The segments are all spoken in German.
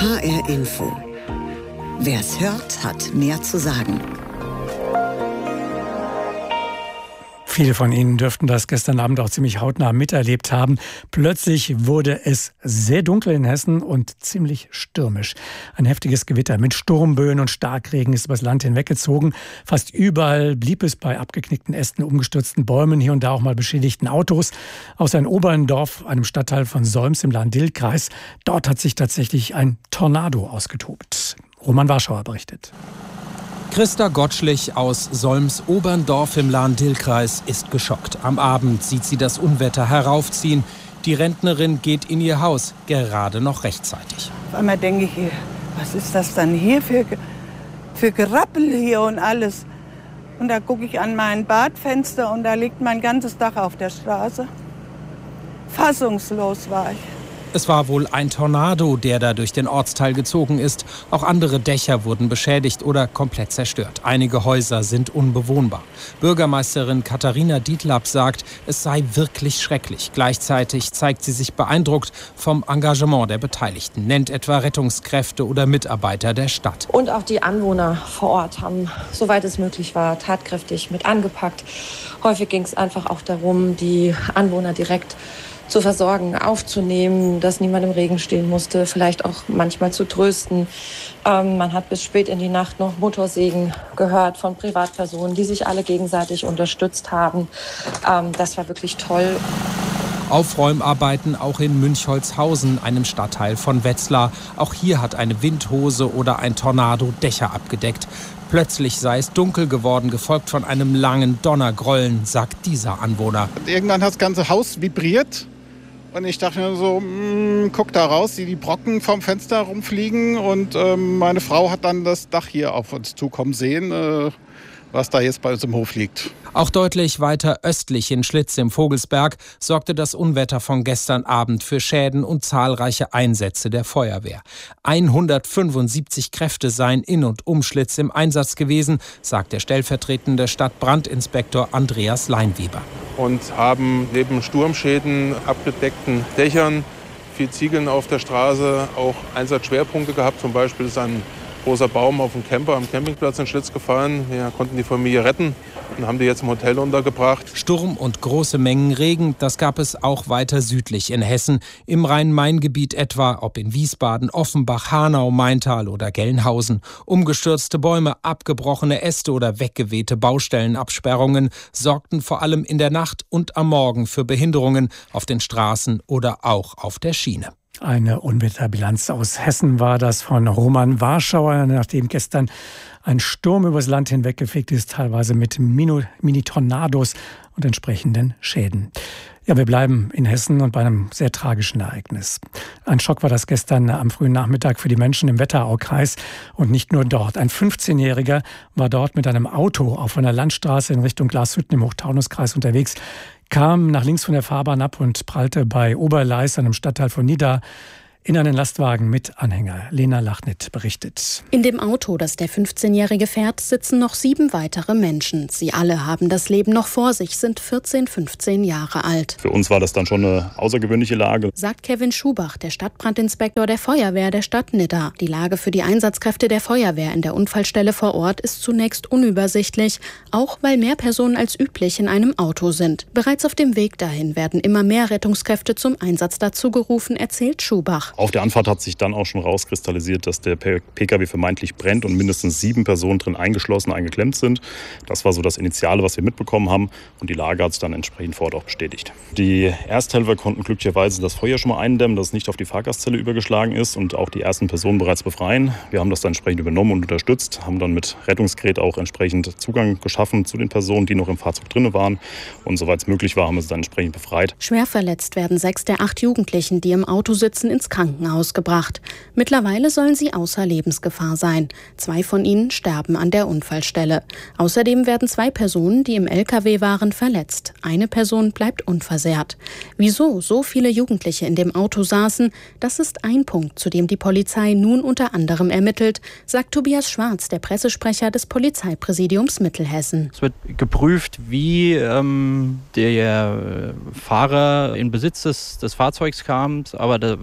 HR Info. Wer's hört, hat mehr zu sagen. Viele von Ihnen dürften das gestern Abend auch ziemlich hautnah miterlebt haben. Plötzlich wurde es sehr dunkel in Hessen und ziemlich stürmisch. Ein heftiges Gewitter mit Sturmböen und Starkregen ist übers Land hinweggezogen. Fast überall blieb es bei abgeknickten Ästen, umgestürzten Bäumen, hier und da auch mal beschädigten Autos. Außer in Oberndorf, einem Stadtteil von Solms im Lahn-Dill-Kreis. Dort hat sich tatsächlich ein Tornado ausgetobt. Roman Warschauer berichtet. Christa Gottschlich aus Solms Oberndorf im Lahn-Dill-Kreis ist geschockt. Am Abend sieht sie das Unwetter heraufziehen. Die Rentnerin geht in ihr Haus, gerade noch rechtzeitig. Auf einmal denke ich, was ist das dann hier für Gerappel hier und alles? Und da gucke ich an mein Badfenster und da liegt mein ganzes Dach auf der Straße. Fassungslos war ich. Es war wohl ein Tornado, der da durch den Ortsteil gezogen ist. Auch andere Dächer wurden beschädigt oder komplett zerstört. Einige Häuser sind unbewohnbar. Bürgermeisterin Katharina Dietlab sagt, es sei wirklich schrecklich. Gleichzeitig zeigt sie sich beeindruckt vom Engagement der Beteiligten, nennt etwa Rettungskräfte oder Mitarbeiter der Stadt. Und auch die Anwohner vor Ort haben, soweit es möglich war, tatkräftig mit angepackt. Häufig ging es einfach auch darum, die Anwohner direkt zu versorgen, aufzunehmen, dass niemand im Regen stehen musste, vielleicht auch manchmal zu trösten. Man hat bis spät in die Nacht noch Motorsägen gehört von Privatpersonen, die sich alle gegenseitig unterstützt haben. Das war wirklich toll. Aufräumarbeiten auch in Münchholzhausen, einem Stadtteil von Wetzlar. Auch hier hat eine Windhose oder ein Tornado Dächer abgedeckt. Plötzlich sei es dunkel geworden, gefolgt von einem langen Donnergrollen, sagt dieser Anwohner. Irgendwann hat das ganze Haus vibriert. Und ich dachte mir so, guck da raus, die Brocken vom Fenster rumfliegen. Und meine Frau hat dann das Dach hier auf uns zukommen sehen, was da jetzt bei uns im Hof liegt. Auch deutlich weiter östlich in Schlitz im Vogelsberg sorgte das Unwetter von gestern Abend für Schäden und zahlreiche Einsätze der Feuerwehr. 175 Kräfte seien in und um Schlitz im Einsatz gewesen, sagt der stellvertretende Stadtbrandinspektor Andreas Leinweber. Und haben neben Sturmschäden, abgedeckten Dächern, viel Ziegeln auf der Straße auch Einsatzschwerpunkte gehabt. Zum Beispiel ist ein großer Baum auf dem Camper am Campingplatz in Schlitz gefallen. Wir konnten die Familie retten und haben die jetzt im Hotel untergebracht. Sturm und große Mengen Regen, das gab es auch weiter südlich in Hessen. Im Rhein-Main-Gebiet etwa, ob in Wiesbaden, Offenbach, Hanau, Maintal oder Gelnhausen. Umgestürzte Bäume, abgebrochene Äste oder weggewehte Baustellenabsperrungen sorgten vor allem in der Nacht und am Morgen für Behinderungen auf den Straßen oder auch auf der Schiene. Eine Unwetterbilanz aus Hessen war das von Roman Warschauer, nachdem gestern ein Sturm übers Land hinweggefegt ist, teilweise mit Mini-Tornados und entsprechenden Schäden. Ja, wir bleiben in Hessen und bei einem sehr tragischen Ereignis. Ein Schock war das gestern am frühen Nachmittag für die Menschen im Wetteraukreis und nicht nur dort. Ein 15-Jähriger war dort mit einem Auto auf einer Landstraße in Richtung Glashütten im Hochtaunuskreis unterwegs, kam nach links von der Fahrbahn ab und prallte bei Oberleis, einem Stadtteil von Nidda, in einen Lastwagen mit Anhänger. Lena Lachnit berichtet. In dem Auto, das der 15-Jährige fährt, sitzen noch 7 weitere Menschen. Sie alle haben das Leben noch vor sich, sind 14, 15 Jahre alt. Für uns war das dann schon eine außergewöhnliche Lage, sagt Kevin Schubach, der Stadtbrandinspektor der Feuerwehr der Stadt Nidda. Die Lage für die Einsatzkräfte der Feuerwehr in der Unfallstelle vor Ort ist zunächst unübersichtlich, auch weil mehr Personen als üblich in einem Auto sind. Bereits auf dem Weg dahin werden immer mehr Rettungskräfte zum Einsatz dazugerufen, erzählt Schubach. Auf der Anfahrt hat sich dann auch schon rauskristallisiert, dass der Pkw vermeintlich brennt und mindestens 7 Personen drin eingeklemmt sind. Das war so das Initiale, was wir mitbekommen haben. Und die Lage hat sich dann entsprechend vor Ort auch bestätigt. Die Ersthelfer konnten glücklicherweise das Feuer schon mal eindämmen, dass es nicht auf die Fahrgastzelle übergeschlagen ist und auch die ersten Personen bereits befreien. Wir haben das dann entsprechend übernommen und unterstützt, haben dann mit Rettungsgerät auch entsprechend Zugang geschaffen zu den Personen, die noch im Fahrzeug drin waren. Und soweit es möglich war, haben wir sie dann entsprechend befreit. Schwer verletzt werden 6 der 8 Jugendlichen, die im Auto sitzen, ins Krankenhaus gebracht. Mittlerweile sollen sie außer Lebensgefahr sein. 2 von ihnen sterben an der Unfallstelle. Außerdem werden 2 Personen, die im LKW waren, verletzt. Eine Person bleibt unversehrt. Wieso so viele Jugendliche in dem Auto saßen, das ist ein Punkt, zu dem die Polizei nun unter anderem ermittelt, sagt Tobias Schwarz, der Pressesprecher des Polizeipräsidiums Mittelhessen. Es wird geprüft, wie der Fahrer in Besitz des Fahrzeugs kam, aber da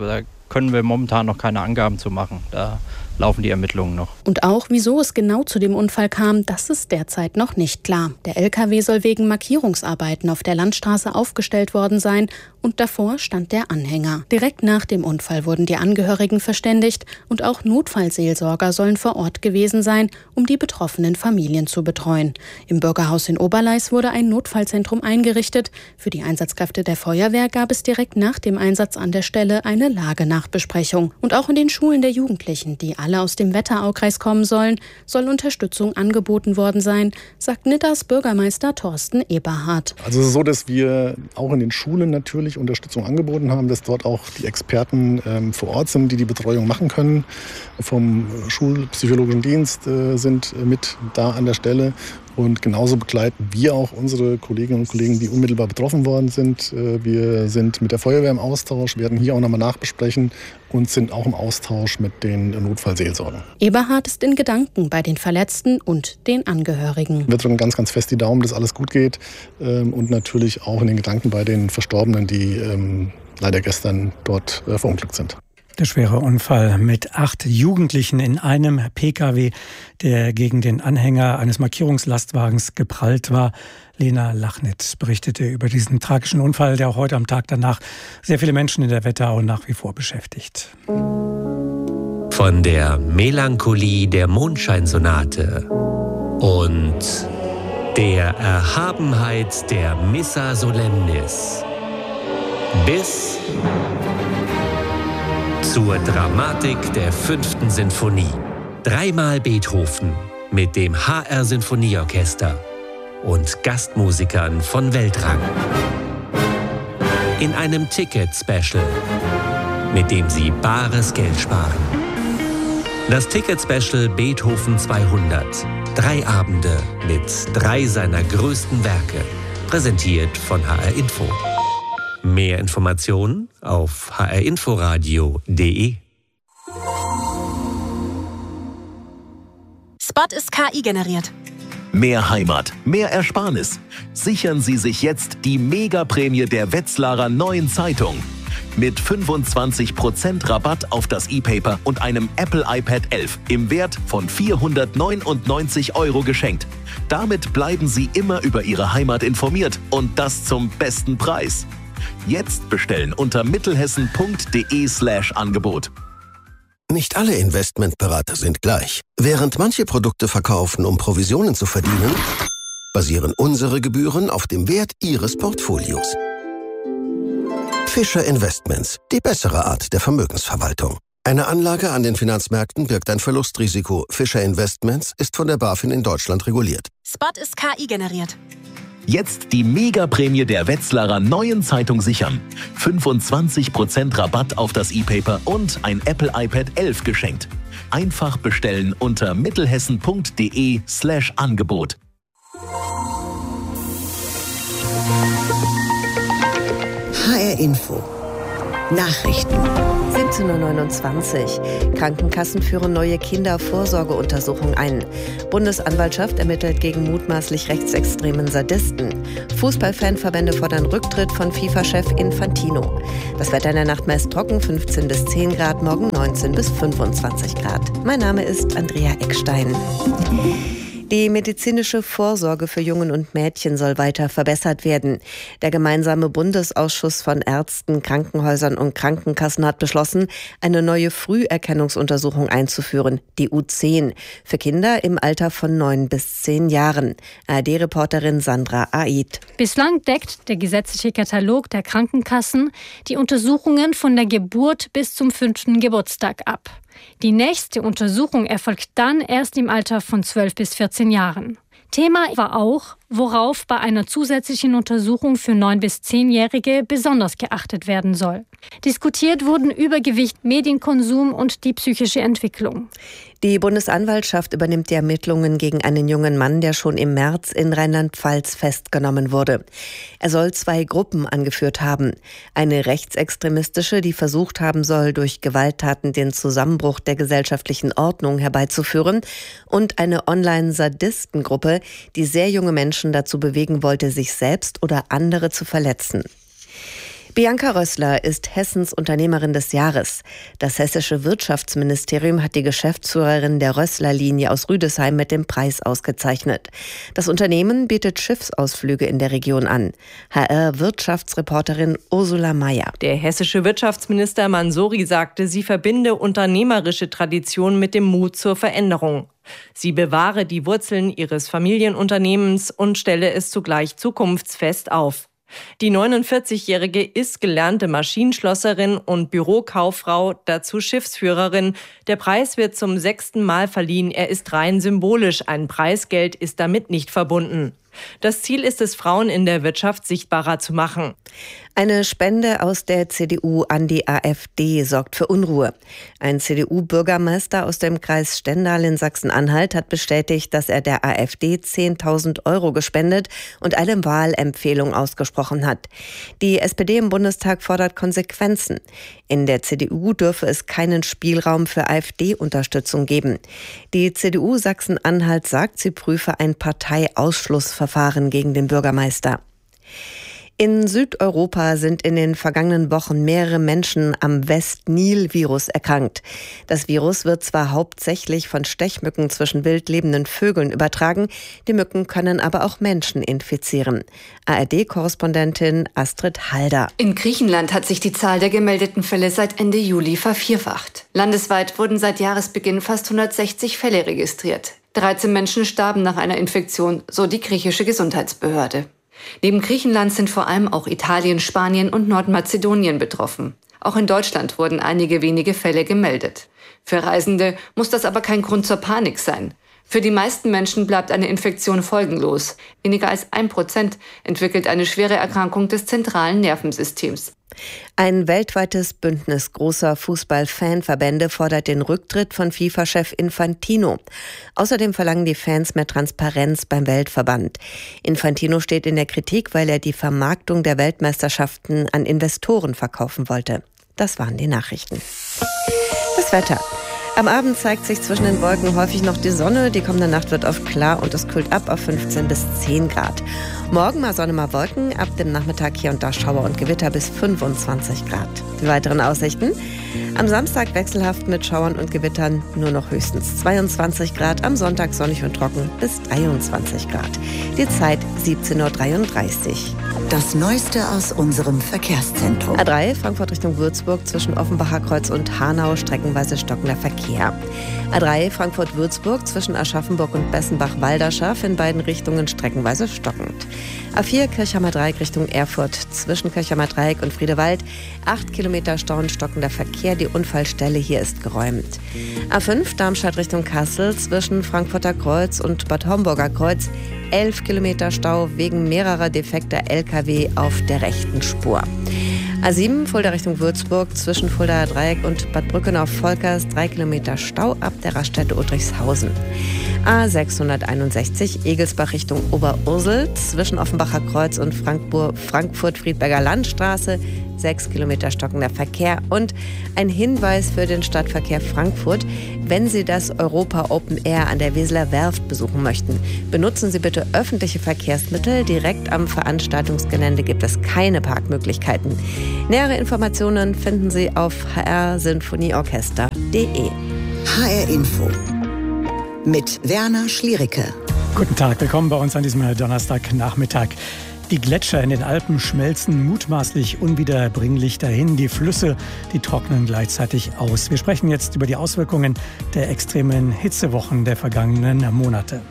können wir momentan noch keine Angaben zu machen. Da laufen die Ermittlungen noch. Und auch, wieso es genau zu dem Unfall kam, das ist derzeit noch nicht klar. Der LKW soll wegen Markierungsarbeiten auf der Landstraße aufgestellt worden sein und davor stand der Anhänger. Direkt nach dem Unfall wurden die Angehörigen verständigt und auch Notfallseelsorger sollen vor Ort gewesen sein, um die betroffenen Familien zu betreuen. Im Bürgerhaus in Oberleis wurde ein Notfallzentrum eingerichtet. Für die Einsatzkräfte der Feuerwehr gab es direkt nach dem Einsatz an der Stelle eine Lagenachbesprechung. Und auch in den Schulen der Jugendlichen, die alle aus dem Wetteraukreis kommen sollen, soll Unterstützung angeboten worden sein, sagt Niddas Bürgermeister Thorsten Eberhardt. Also es ist so, dass wir auch in den Schulen natürlich Unterstützung angeboten haben, dass dort auch die Experten vor Ort sind, die die Betreuung machen können. Vom Schulpsychologischen Dienst sind mit da an der Stelle. Und genauso begleiten wir auch unsere Kolleginnen und Kollegen, die unmittelbar betroffen worden sind. Wir sind mit der Feuerwehr im Austausch, werden hier auch nochmal nachbesprechen und sind auch im Austausch mit den Notfallseelsorgern. Eberhardt ist in Gedanken bei den Verletzten und den Angehörigen. Wir drücken ganz, ganz fest die Daumen, dass alles gut geht. Und natürlich auch in den Gedanken bei den Verstorbenen, die leider gestern dort verunglückt sind. Der schwere Unfall mit 8 Jugendlichen in einem Pkw, der gegen den Anhänger eines Markierungslastwagens geprallt war. Lena Lachnit berichtete über diesen tragischen Unfall, der auch heute am Tag danach sehr viele Menschen in der Wetterau nach wie vor beschäftigt. Von der Melancholie der Mondscheinsonate und der Erhabenheit der Missa Solemnis bis zur Dramatik der 5. Sinfonie. 3-mal Beethoven mit dem HR Sinfonieorchester und Gastmusikern von Weltrang. In einem Ticket-Special, mit dem Sie bares Geld sparen. Das Ticket-Special Beethoven 200. 3 Abende mit 3 seiner größten Werke. Präsentiert von HR Info. Mehr Informationen auf hrinforadio.de. Spot ist KI generiert. Mehr Heimat, mehr Ersparnis. Sichern Sie sich jetzt die Megaprämie der Wetzlarer Neuen Zeitung. Mit 25% Rabatt auf das E-Paper und einem Apple iPad 11 im Wert von 499 € geschenkt. Damit bleiben Sie immer über Ihre Heimat informiert und das zum besten Preis. Jetzt bestellen unter mittelhessen.de/Angebot. Nicht alle Investmentberater sind gleich. Während manche Produkte verkaufen, um Provisionen zu verdienen, basieren unsere Gebühren auf dem Wert Ihres Portfolios. Fischer Investments, die bessere Art der Vermögensverwaltung. Eine Anlage an den Finanzmärkten birgt ein Verlustrisiko. Fischer Investments ist von der BaFin in Deutschland reguliert. Spot ist KI generiert. Jetzt die Megaprämie der Wetzlarer Neuen Zeitung sichern. 25% Rabatt auf das E-Paper und ein Apple iPad 11 geschenkt. Einfach bestellen unter mittelhessen.de/Angebot. HR Info. Nachrichten. 17:29 Uhr. Krankenkassen führen neue Kindervorsorgeuntersuchung ein. Bundesanwaltschaft ermittelt gegen mutmaßlich rechtsextremen Sadisten. Fußballfanverbände fordern Rücktritt von FIFA-Chef Infantino. Das Wetter in der Nacht meist trocken, 15 bis 10 Grad, morgen 19 bis 25 Grad. Mein Name ist Andrea Eckstein. Die medizinische Vorsorge für Jungen und Mädchen soll weiter verbessert werden. Der gemeinsame Bundesausschuss von Ärzten, Krankenhäusern und Krankenkassen hat beschlossen, eine neue Früherkennungsuntersuchung einzuführen, die U10, für Kinder im Alter von 9 bis 10 Jahren. ARD-Reporterin Sandra Aid. Bislang deckt der gesetzliche Katalog der Krankenkassen die Untersuchungen von der Geburt bis zum 5. Geburtstag ab. Die nächste Untersuchung erfolgt dann erst im Alter von 12 bis 14 Jahren. Thema war auch, worauf bei einer zusätzlichen Untersuchung für 9- bis 10-Jährige besonders geachtet werden soll. Diskutiert wurden Übergewicht, Medienkonsum und die psychische Entwicklung. Die Bundesanwaltschaft übernimmt die Ermittlungen gegen einen jungen Mann, der schon im März in Rheinland-Pfalz festgenommen wurde. Er soll 2 Gruppen angeführt haben. Eine rechtsextremistische, die versucht haben soll, durch Gewalttaten den Zusammenbruch der gesellschaftlichen Ordnung herbeizuführen, und eine Online-Sadistengruppe, die sehr junge Menschen dazu bewegen wollte, sich selbst oder andere zu verletzen. Bianca Rössler ist Hessens Unternehmerin des Jahres. Das hessische Wirtschaftsministerium hat die Geschäftsführerin der Rössler-Linie aus Rüdesheim mit dem Preis ausgezeichnet. Das Unternehmen bietet Schiffsausflüge in der Region an. HR-Wirtschaftsreporterin Ursula Mayer. Der hessische Wirtschaftsminister Mansouri sagte, sie verbinde unternehmerische Tradition mit dem Mut zur Veränderung. Sie bewahre die Wurzeln ihres Familienunternehmens und stelle es zugleich zukunftsfest auf. Die 49-Jährige ist gelernte Maschinenschlosserin und Bürokauffrau, dazu Schiffsführerin. Der Preis wird zum 6. Mal verliehen. Er ist rein symbolisch. Ein Preisgeld ist damit nicht verbunden. Das Ziel ist es, Frauen in der Wirtschaft sichtbarer zu machen. Eine Spende aus der CDU an die AfD sorgt für Unruhe. Ein CDU-Bürgermeister aus dem Kreis Stendal in Sachsen-Anhalt hat bestätigt, dass er der AfD 10.000 € gespendet und eine Wahlempfehlung ausgesprochen hat. Die SPD im Bundestag fordert Konsequenzen. In der CDU dürfe es keinen Spielraum für AfD-Unterstützung geben. Die CDU Sachsen-Anhalt sagt, sie prüfe ein Parteiausschlussverfahren gegen den Bürgermeister. In Südeuropa sind in den vergangenen Wochen mehrere Menschen am West-Nil-Virus erkrankt. Das Virus wird zwar hauptsächlich von Stechmücken zwischen wild lebenden Vögeln übertragen, die Mücken können aber auch Menschen infizieren. ARD-Korrespondentin Astrid Halder. In Griechenland hat sich die Zahl der gemeldeten Fälle seit Ende Juli vervierfacht. Landesweit wurden seit Jahresbeginn fast 160 Fälle registriert. 13 Menschen starben nach einer Infektion, so die griechische Gesundheitsbehörde. Neben Griechenland sind vor allem auch Italien, Spanien und Nordmazedonien betroffen. Auch in Deutschland wurden einige wenige Fälle gemeldet. Für Reisende muss das aber kein Grund zur Panik sein. Für die meisten Menschen bleibt eine Infektion folgenlos. Weniger als 1% entwickelt eine schwere Erkrankung des zentralen Nervensystems. Ein weltweites Bündnis großer Fußball-Fanverbände fordert den Rücktritt von FIFA-Chef Infantino. Außerdem verlangen die Fans mehr Transparenz beim Weltverband. Infantino steht in der Kritik, weil er die Vermarktung der Weltmeisterschaften an Investoren verkaufen wollte. Das waren die Nachrichten. Das Wetter. Am Abend zeigt sich zwischen den Wolken häufig noch die Sonne. Die kommende Nacht wird oft klar und es kühlt ab auf 15 bis 10 Grad. Morgen mal Sonne, mal Wolken. Ab dem Nachmittag hier und da Schauer und Gewitter bis 25 Grad. Die weiteren Aussichten. Am Samstag wechselhaft mit Schauern und Gewittern, nur noch höchstens 22 Grad. Am Sonntag sonnig und trocken bis 23 Grad. Die Zeit 17.33 Uhr. Das Neueste aus unserem Verkehrszentrum. A3 Frankfurt Richtung Würzburg zwischen Offenbacher Kreuz und Hanau streckenweise stockender Verkehr. A3 Frankfurt-Würzburg zwischen Aschaffenburg und Bessenbach-Walderschaft in beiden Richtungen streckenweise stockend. A4 Kirchheimer Dreieck Richtung Erfurt zwischen Kirchheimer Dreieck und Friedewald 8 Kilometer Stau und stockender Verkehr. Die Unfallstelle hier ist geräumt. A5 Darmstadt Richtung Kassel zwischen Frankfurter Kreuz und Bad Homburger Kreuz 11 Kilometer Stau wegen mehrerer defekter Lkw auf der rechten Spur. A7 Fulda Richtung Würzburg zwischen Fuldaer Dreieck und Bad Brückenau-Volkers 3 Kilometer Stau ab der Raststätte Udrichshausen. A661 Egelsbach Richtung Oberursel zwischen Offenbacher Kreuz und Frankfurt-Friedberger Landstraße 6 Kilometer stockender Verkehr. Und ein Hinweis für den Stadtverkehr Frankfurt: Wenn Sie das Europa Open Air an der Weseler Werft besuchen möchten, benutzen Sie bitte öffentliche Verkehrsmittel. Direkt am Veranstaltungsgelände gibt es keine Parkmöglichkeiten. Nähere Informationen finden Sie auf hrsinfonieorchester.de. HR Info mit Werner Schliericke. Guten Tag, willkommen bei uns an diesem Donnerstagnachmittag. Die Gletscher in den Alpen schmelzen mutmaßlich unwiederbringlich dahin. Die Flüsse, die trocknen gleichzeitig aus. Wir sprechen jetzt über die Auswirkungen der extremen Hitzewochen der vergangenen Monate.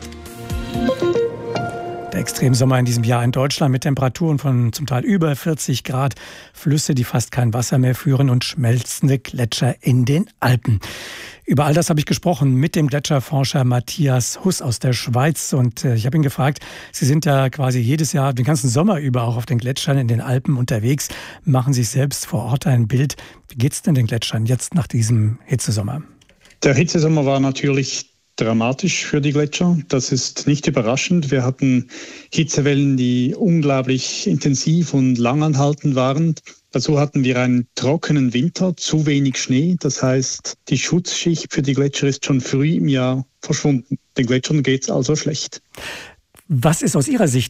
Der Extremsommer in diesem Jahr in Deutschland mit Temperaturen von zum Teil über 40 Grad, Flüsse, die fast kein Wasser mehr führen und schmelzende Gletscher in den Alpen. Über all das habe ich gesprochen mit dem Gletscherforscher Matthias Huss aus der Schweiz. Und ich habe ihn gefragt, Sie sind ja quasi jedes Jahr, den ganzen Sommer über auch auf den Gletschern in den Alpen unterwegs, machen sich selbst vor Ort ein Bild. Wie geht es denn den Gletschern jetzt nach diesem Hitzesommer? Der Hitzesommer war natürlich dramatisch für die Gletscher. Das ist nicht überraschend. Wir hatten Hitzewellen, die unglaublich intensiv und langanhaltend waren. Dazu hatten wir einen trockenen Winter, zu wenig Schnee. Das heißt, die Schutzschicht für die Gletscher ist schon früh im Jahr verschwunden. Den Gletschern geht es also schlecht. Was ist aus Ihrer Sicht denn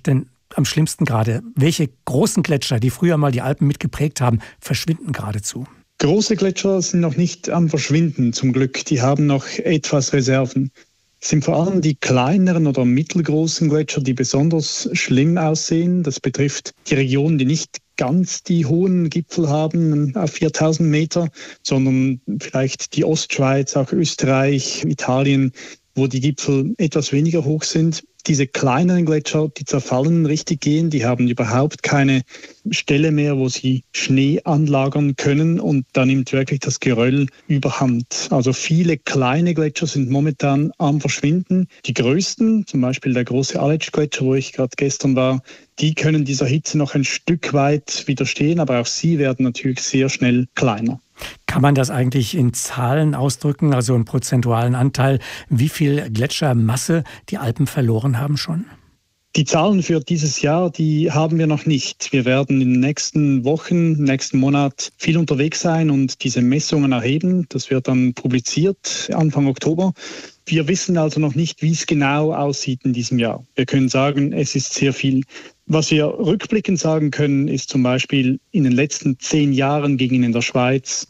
am schlimmsten gerade? Welche großen Gletscher, die früher mal die Alpen mitgeprägt haben, verschwinden geradezu? Große Gletscher sind noch nicht am Verschwinden, zum Glück. Die haben noch etwas Reserven. Es sind vor allem die kleineren oder mittelgroßen Gletscher, die besonders schlimm aussehen. Das betrifft die Regionen, die nicht ganz die hohen Gipfel haben auf 4000 Meter, sondern vielleicht die Ostschweiz, auch Österreich, Italien, wo die Gipfel etwas weniger hoch sind. Diese kleineren Gletscher, die zerfallen richtig gehen, die haben überhaupt keine Stelle mehr, wo sie Schnee anlagern können, und da nimmt wirklich das Geröll überhand. Also viele kleine Gletscher sind momentan am Verschwinden. Die größten, zum Beispiel der große Aletsch-Gletscher, wo ich gerade gestern war, die können dieser Hitze noch ein Stück weit widerstehen, aber auch sie werden natürlich sehr schnell kleiner. Kann man das eigentlich in Zahlen ausdrücken, also einen prozentualen Anteil, wie viel Gletschermasse die Alpen verloren haben schon? Die Zahlen für dieses Jahr, die haben wir noch nicht. Wir werden in den nächsten Wochen, nächsten Monat viel unterwegs sein und diese Messungen erheben. Das wird dann publiziert Anfang Oktober. Wir wissen also noch nicht, wie es genau aussieht in diesem Jahr. Wir können sagen, es ist sehr viel. Was wir rückblickend sagen können, ist zum Beispiel, in den letzten 10 Jahren gingen in der Schweiz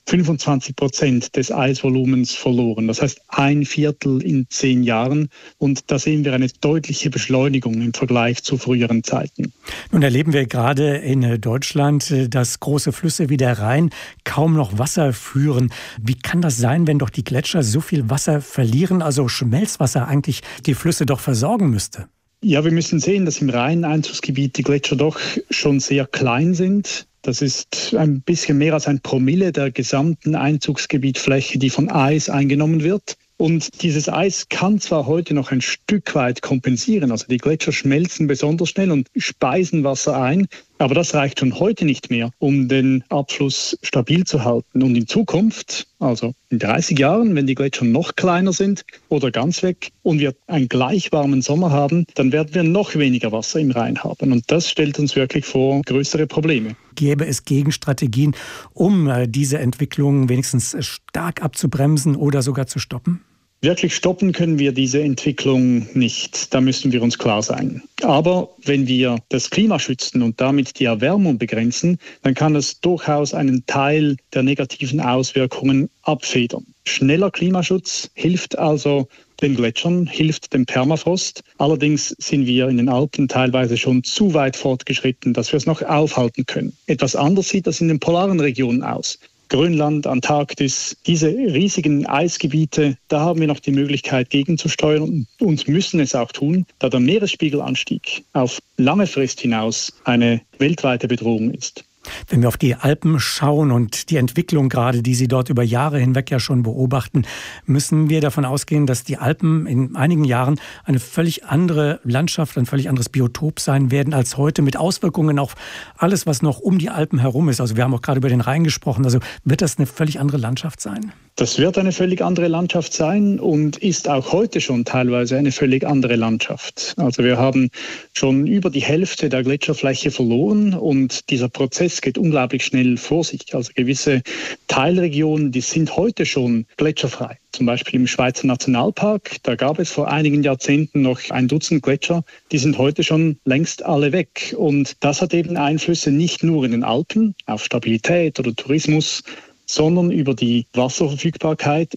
25% des Eisvolumens verloren. Das heißt 1/4 in 10 Jahren. Und da sehen wir eine deutliche Beschleunigung im Vergleich zu früheren Zeiten. Nun erleben wir gerade in Deutschland, dass große Flüsse wie der Rhein kaum noch Wasser führen. Wie kann das sein, wenn doch die Gletscher so viel Wasser verlieren, also Schmelzwasser eigentlich die Flüsse doch versorgen müsste? Ja, wir müssen sehen, dass im Rhein-Einzugsgebiet die Gletscher doch schon sehr klein sind. Das ist ein bisschen mehr als 1 Promille der gesamten Einzugsgebietfläche, die von Eis eingenommen wird. Und dieses Eis kann zwar heute noch ein Stück weit kompensieren, also die Gletscher schmelzen besonders schnell und speisen Wasser ein, aber das reicht schon heute nicht mehr, um den Abfluss stabil zu halten. Und in Zukunft, also in 30 Jahren, wenn die Gletscher noch kleiner sind oder ganz weg und wir einen gleich warmen Sommer haben, dann werden wir noch weniger Wasser im Rhein haben. Und das stellt uns wirklich vor größere Probleme. Gäbe es Gegenstrategien, um diese Entwicklung wenigstens stark abzubremsen oder sogar zu stoppen? Wirklich stoppen können wir diese Entwicklung nicht. Da müssen wir uns klar sein. Aber wenn wir das Klima schützen und damit die Erwärmung begrenzen, dann kann es durchaus einen Teil der negativen Auswirkungen abfedern. Schneller Klimaschutz hilft also den Gletschern, hilft dem Permafrost. Allerdings sind wir in den Alpen teilweise schon zu weit fortgeschritten, dass wir es noch aufhalten können. Etwas anders sieht das in den polaren Regionen aus. Grönland, Antarktis, diese riesigen Eisgebiete, da haben wir noch die Möglichkeit gegenzusteuern und müssen es auch tun, da der Meeresspiegelanstieg auf lange Frist hinaus eine weltweite Bedrohung ist. Wenn wir auf die Alpen schauen und die Entwicklung gerade, die Sie dort über Jahre hinweg ja schon beobachten, müssen wir davon ausgehen, dass die Alpen in einigen Jahren eine völlig andere Landschaft, ein völlig anderes Biotop sein werden als heute, mit Auswirkungen auf alles, was noch um die Alpen herum ist. Also wir haben auch gerade über den Rhein gesprochen. Also wird das eine völlig andere Landschaft sein? Das wird eine völlig andere Landschaft sein und ist auch heute schon teilweise eine völlig andere Landschaft. Also wir haben schon über die Hälfte der Gletscherfläche verloren und dieser Prozess geht unglaublich schnell vor sich. Also gewisse Teilregionen, die sind heute schon gletscherfrei. Zum Beispiel im Schweizer Nationalpark, da gab es vor einigen Jahrzehnten noch 1 Dutzend Gletscher, die sind heute schon längst alle weg. Und das hat eben Einflüsse nicht nur in den Alpen auf Stabilität oder Tourismus, sondern über die Wasserverfügbarkeit